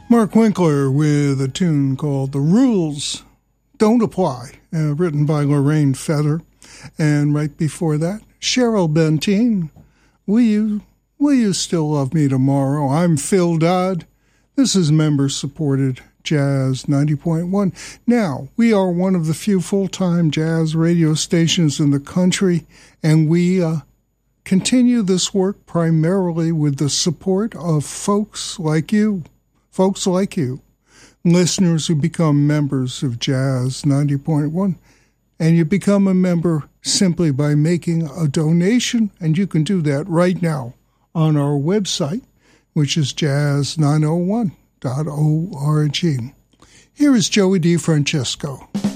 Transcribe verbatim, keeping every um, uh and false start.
Mark Winkler with a tune called The Rules Don't Apply, uh, written by Lorraine Feather. And right before that, Cheryl Benteen, Will You, Will You Still Love Me Tomorrow? I'm Phil Dodd. This is member-supported Jazz ninety point one. Now, we are one of the few full-time jazz radio stations in the country, and we uh, continue this work primarily with the support of folks like you. Folks like you, listeners who become members of Jazz ninety point one, and you become a member simply by making a donation, and you can do that right now on our website, which is jazz nine oh one dot org. Here is Joey DeFrancesco.